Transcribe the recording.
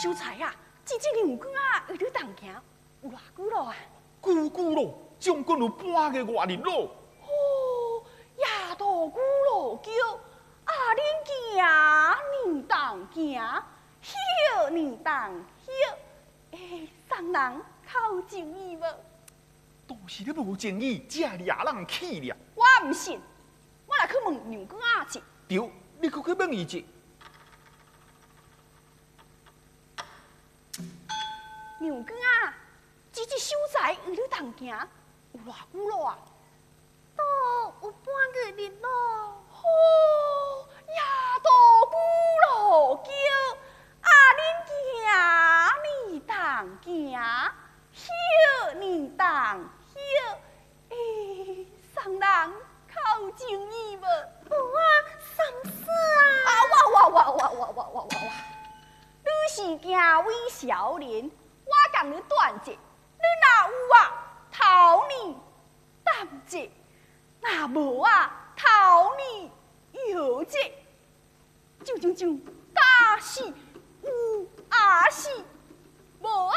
秀才啊，这牛角啊，为你同行有偌久咯啊？ 久久咯，将近有半个月日咯。 哦，夜到鼓锣叫，啊，恁行，你当行，休你当休，送人靠情义无？ 都是你无情义，才掠人去了。 我唔信，我来去问牛角仔去。 对，你去问伊一。 牛角仔，这秀才为你同行有偌久咯啊？都有半个月咯。哦，夜到鼓锣叫，啊，恁行，你当行，休你当休，送人靠情义无？啊，什么啊？哇！你是行为少年，我共你断节，你若有啊，头你担节；若无啊，头你摇节。就打死有啊死，无啊